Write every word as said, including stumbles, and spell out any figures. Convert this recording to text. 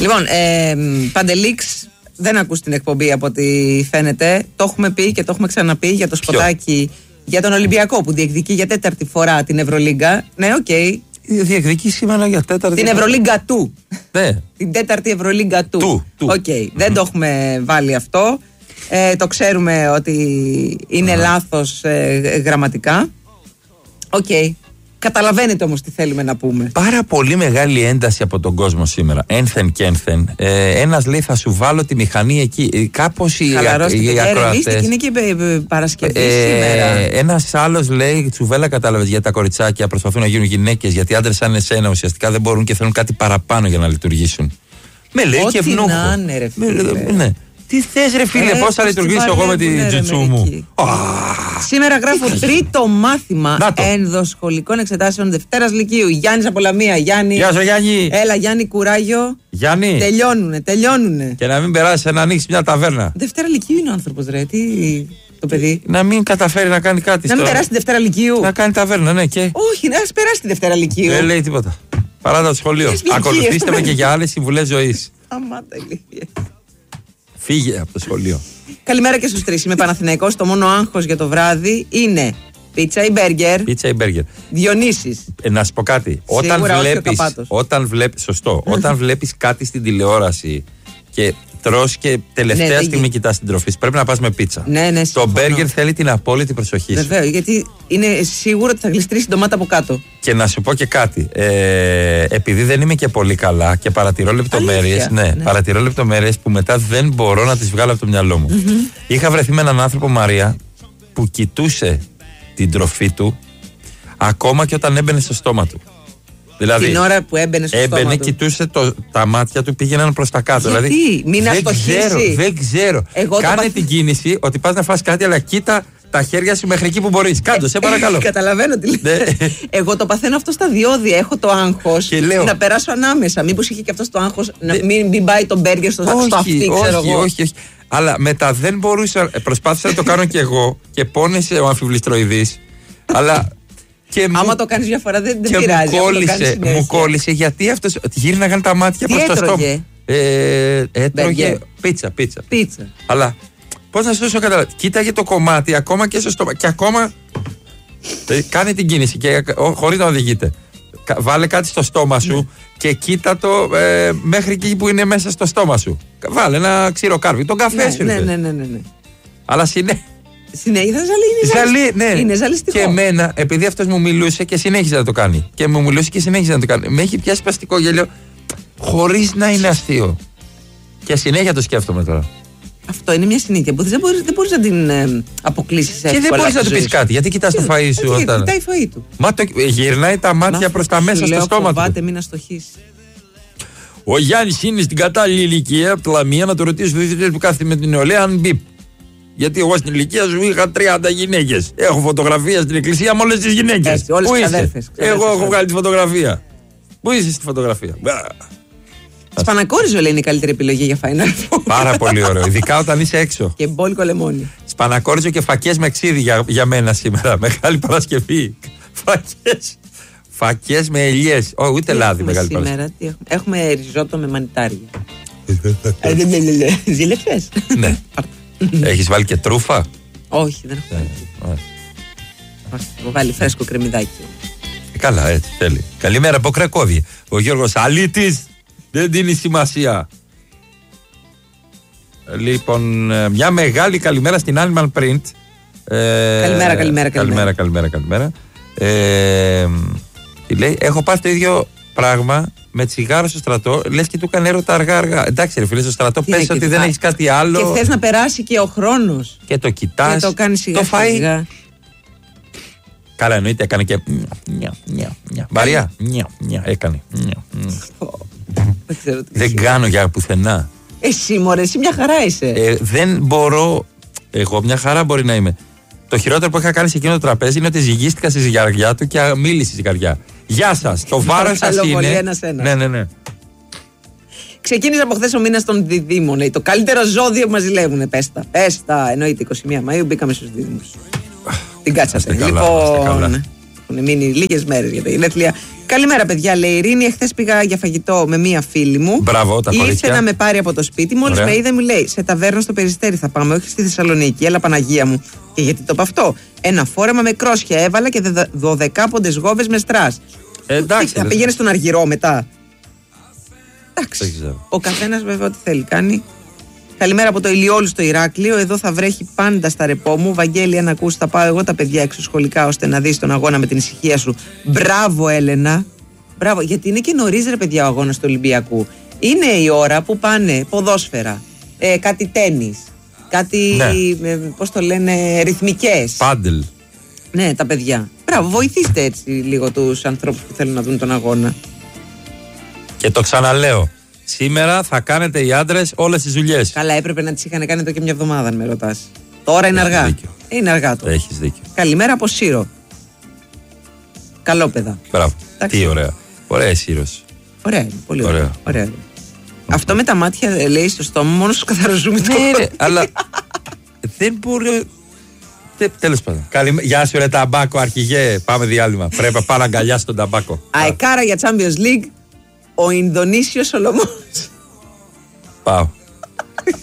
Λοιπόν, ε, Παντελήξ, δεν ακούς την εκπομπή από ό,τι φαίνεται. Το έχουμε πει και το έχουμε ξαναπεί για το σποτάκι για τον Ολυμπιακό που διεκδικεί για τέταρτη φορά την Ευρωλίγκα. Ναι, οκ. Okay. Διεκδικεί σήμερα για τέταρτη. Την Ευρωλίγκα του. Ναι. Την τέταρτη Ευρωλίγκα του. Του. του. Okay. Mm-hmm. Δεν το έχουμε βάλει αυτό. Ε, το ξέρουμε ότι είναι mm-hmm. λάθος ε, γραμματικά. Οκ. Okay. Καταλαβαίνετε όμως τι θέλουμε να πούμε. Πάρα πολύ μεγάλη ένταση από τον κόσμο σήμερα. Ένθεν και ένθεν. Ε, ένας λέει θα σου βάλω τη μηχανή εκεί. Κάπως οι, οι ακροατές. Είναι και Παρασκευή ε, σήμερα. Ένας άλλος λέει τσουβέλα, κατάλαβες, για τα κοριτσάκια προσπαθούν να γίνουν γυναίκες. Γιατί άντρες σαν εσένα ουσιαστικά δεν μπορούν και θέλουν κάτι παραπάνω για να λειτουργήσουν. Με λέει και ευνούχο. Να είναι, ρε φίλε. Ναι. Τι θες ρε φίλε, ε, πώς θα λειτουργήσω εγώ με την τζουτσού μου. Oh. Σήμερα γράφω τρίτο μάθημα ενδοσχολικών εξετάσεων Δευτέρας Λυκείου. Γιάννης από Λαμία. Γιάννη. Γεια σου Γιάννη. Έλα Γιάννη, κουράγιο. Γιάννη. Τελειώνουνε, τελειώνουνε. Και να μην περάσει να ανοίξει μια ταβέρνα. Δευτέρα Λυκείου είναι ο άνθρωπος ρε, τι το παιδί. Να μην καταφέρει να κάνει κάτι. Να μην περάσει τη Δευτέρα Λυκείου. Να κάνει ταβέρνα, ναι και. Όχι, να περάσει τη Δευτέρα Λυκείου. Δεν λέει τίποτα. Παράτα το σχολείο. Ακολουθήστε με και για άλλες συμβουλές ζωής. Αμάτα ηλικία. Φύγε από το σχολείο. Καλημέρα και στους τρεις. Είμαι Παναθηναϊκός. Το μόνο άγχος για το βράδυ είναι πίτσα ή μπέργκερ. Πίτσα ή μπέργκερ. Διονύσης. Ε, να σου πω κάτι. Όταν βλέπεις, όταν βλέπεις, σωστό, όταν βλέπεις κάτι στην τηλεόραση και τρως και τελευταία ναι, στιγμή κοιτάς την τροφή, πρέπει να πας με πίτσα. Ναι, ναι, το μπέργκερ θέλει την απόλυτη προσοχή σου. Βεβαίως, γιατί είναι σίγουρο ότι θα γλιστρήσει την ντομάτα από κάτω. Και να σου πω και κάτι. Ε, επειδή δεν είμαι και πολύ καλά και παρατηρώ λεπτομέρειες, ναι, ναι. παρατηρώ λεπτομέρειες που μετά δεν μπορώ να τις βγάλω από το μυαλό μου. Mm-hmm. Είχα βρεθεί με έναν άνθρωπο, Μαρία, που κοιτούσε την τροφή του ακόμα και όταν έμπαινε στο στόμα του. Δηλαδή, την ώρα που έμπαινε στο έμπαινε, στόμα του. κοιτούσε το, τα μάτια του πήγαιναν προς τα κάτω. Γιατί, δηλαδή, μην αστοχήσει. Δεν ξέρω. Εγώ Κάνε παθ... την κίνηση ότι πας να φας κάτι, αλλά κοίτα τα χέρια σου μέχρι εκεί που μπορείς. Κάντο, σε παρακαλώ. Καταλαβαίνω τι λέει. Εγώ το παθαίνω αυτό στα διόδια. Έχω το άγχος να περάσω ανάμεσα. Μήπως είχε και αυτό το άγχος να μην, μην πάει το μπέργκερ στο, όχι, στο αυτί, ξέρω όχι, εγώ. Όχι, όχι. Αλλά μετά δεν μπορούσα. Προσπάθησα να το κάνω κι εγώ και πόνεσε ο αμφιβληστροειδής. Αλλά. Και άμα μου, το κάνεις μια φορά δεν, δεν και πειράζει. Μου κόλλησε, μου κόλλησε γιατί αυτός γύρναγαν τα μάτια προς το στόμα. Ε, έτρωγε πίτσα, πίτσα. Πίτσα. Αλλά πώς να σου δώσω καταλάβει. Κοίταγε το κομμάτι ακόμα και στο στόμα. Και ακόμα. Κάνε την κίνηση και χωρίς να οδηγείτε. Βάλε κάτι στο στόμα σου ναι. και κοίτα το ε, μέχρι εκεί που είναι μέσα στο στόμα σου. Βάλε ένα ξηροκάρβι. Τον καφέ ναι, σου. Ναι, ναι, ναι, ναι, ναι. Αλλά συνέχεια. Συνέχιζα ζαλί, είναι, ζαλί, ναι. είναι ζαλιστικό. Και εμένα, επειδή αυτός μου μιλούσε και συνέχιζε να το κάνει. Και μου μιλούσε και συνέχιζε να το κάνει. Με έχει πιάσει σπαστικό γέλιο χωρίς να είναι αστείο. Και συνέχεια το σκέφτομαι τώρα. Αυτό είναι μια συνήθεια που δεν μπορείς, δεν μπορείς να την ε, αποκλείσεις εύκολα. Και δεν μπορείς να του πεις κάτι. Γιατί κοιτάς το φαΐ σου. Γιατί κοιτάει φαΐ του. Μα το, γυρνάει τα μάτια προς τα μέσα στο στόμα του. Φοβάται μην αστοχίσει. Ο Γιάννης είναι στην κατάλληλη ηλικία από τη Λαμία να το ρωτήσω το ίδιο που κάθεται με την νεολαία αν μπει. Γιατί εγώ στην ηλικία σου είχα τριάντα γυναίκες. Έχω φωτογραφία στην εκκλησία με όλες τις γυναίκες. Όλες Πού τις είσαι? αδέρφες. Εγώ έχω βγάλει τη φωτογραφία. Πού είσαι στη φωτογραφία? Σπανακόριζο λέει είναι η καλύτερη επιλογή για Final Four. Πάρα πολύ ωραίο. Ειδικά όταν είσαι έξω. Και μπόλικο λεμόνι. Σπανακόριζο και φακές με ξύδι για, για μένα σήμερα. Μεγάλη Παρασκευή. Φακές. Φακές με ελιές. Oh, ούτε τι λάδι μεγάλη σήμερα, Παρασκευή. Τι έχουμε? έχουμε ριζότο με μανιτάρια. Ζήλεψες? Ναι. Έχεις βάλει και τρούφα? Όχι, δεν έχω βάλει. Έχω βάλει φρέσκο κρεμμυδάκι. Καλά, έτσι θέλει. Καλημέρα από Κρακόβια. Ο Γιώργος Αλίτης δεν δίνει σημασία. Λοιπόν, μια μεγάλη καλημέρα στην Animal Print. Ε, καλημέρα, καλημέρα, καλημέρα. Καλημέρα, καλημέρα. Ε, τι λέει, έχω πάθει το ίδιο πράγμα με τσιγάρο στο στρατό. Λες και του έκανε έρωτα αργά-αργά. Εντάξει, ρε φίλε, στο στρατό πες ότι δεν έχεις κάτι άλλο. Και θες να περάσει και ο χρόνος. Και το κοιτάς. Και το κάνει σιγά το φάει. Σιγά. Καλά, εννοείται, έκανε και. Νια, νια, νια. Βαριά. Νια, νια, έκανε. Νια, νια. Δεν, ξέρω τι δεν κάνω για πουθενά. Εσύ, μωρέ, εσύ μια χαρά είσαι. Ε, δεν μπορώ. Εγώ μια χαρά μπορεί να είμαι. Το χειρότερο που είχα κάνει σε εκείνο το τραπέζι είναι ότι ζυγίστηκα στη ζυγαριά του και μίλησε η ζυγαριά. Γεια σας, το βάρος σας είναι. Ένας, ένας. Ναι, ναι, ναι. Ξεκίνησε από χθες ο μήνας των διδήμων. Το καλύτερο ζώδιο που μας ζηλεύουνε. Πέστα. Πέστα. Εννοείται, εικοστή πρώτη Μαΐου μπήκαμε στους δίδυμους. Την κάτσατε. Καλά, λοιπόν. καλά. Έχουν μείνει λίγες μέρες για τα γενέθλια. Καλημέρα, παιδιά. Λέει Ειρήνη, εχθές πήγα για φαγητό με μία φίλη μου. Μπράβο, τα κορίτσια. Ήρθε να με πάρει από το σπίτι. Μόλις με είδε, μου λέει: σε ταβέρνα στο Περιστέρι θα πάμε, όχι στη Θεσσαλονίκη. Έλα, Παναγία μου. Και γιατί το είπα αυτό? Ένα φόρεμα με κρόσια έβαλα και δωδεκάποντες γόβες με στρας. Ε, εντάξει. Θα πήγαινε στον Αργυρό μετά. Εντάξει. Ο καθένας βέβαια ό,τι θέλει κάνει. Καλημέρα από το Ηλιόλου στο Ηράκλειο. Εδώ θα βρέχει πάντα στα ρεπό μου. Βαγγέλη, αν ακούς, θα πάω εγώ τα παιδιά έξω σχολικά ώστε να δεις τον αγώνα με την ησυχία σου. Μπράβο, Έλενα. Μπράβο, γιατί είναι και νωρίς, ρε παιδιά, ο αγώνας του Ολυμπιακού. Είναι η ώρα που πάνε ποδόσφαιρα, ε, κάτι τένις, κάτι, ναι. ε, πώς το λένε, ρυθμικές. Πάντελ. Ναι, τα παιδιά. Μπράβο, βοηθήστε έτσι λίγο τους ανθρώπους που θέλουν να δουν τον αγώνα. Και το ξαναλέω. Σήμερα θα κάνετε οι άντρες όλες τις δουλειές. Καλά, έπρεπε να τις είχαν κάνει εδώ και μια εβδομάδα, αν με ρωτάς. Τώρα είναι Έχεις αργά. Δίκιο. Είναι αργά τώρα. Έχεις δίκιο. Καλημέρα από Σύρο. Καλό παιδά. Μπράβο. Τι ωραία. Ωραία η Σύρος. Ωραία είναι. Πολύ ωραία. ωραία. ωραία. Αυτό με τα μάτια, λέει, στο στόμα, μόνο στους καθαρζούμε το. Ναι, ρε, αλλά δεν μπορεί. Τέλος πάντων. Καλημέρα. Γεια σου, ρε ταμπάκο, αρχηγέ. Πάμε διάλειμμα. Πρέπει να πάω να αγκαλιάσει τον ταμπάκο. Αεκάρα για Champions League. Ο Ινδονήσιος Σολομός. Πάω.